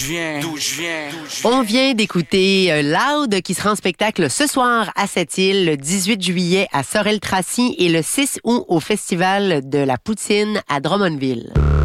On vient d'écouter Loud qui sera en spectacle ce soir à Sept-Îles, le 18 juillet à Sorel-Tracy et le 6 août au Festival de la Poutine à Drummondville.